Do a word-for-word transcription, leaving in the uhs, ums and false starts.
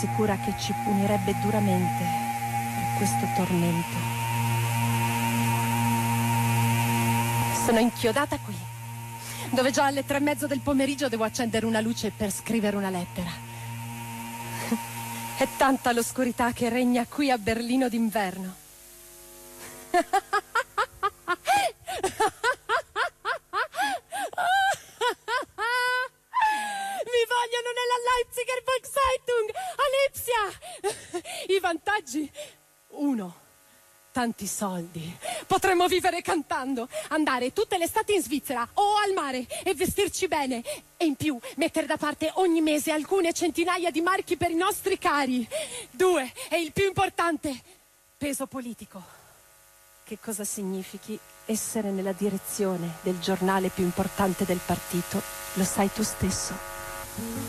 sicura che ci punirebbe duramente per questo tormento. Sono inchiodata qui, dove già alle tre e mezzo del pomeriggio devo accendere una luce per scrivere una lettera. È tanta l'oscurità che regna qui a Berlino d'inverno. Mi vogliono nella Leipziger Volkszeitung, a Lipsia. I vantaggi? Uno, tanti soldi. Potremmo vivere cantando, andare tutte le estati in Svizzera o al mare e vestirci bene. E in più mettere da parte ogni mese alcune centinaia di marchi per i nostri cari. Due, e il più importante, peso politico. Che cosa significhi essere nella direzione del giornale più importante del partito, lo sai tu stesso.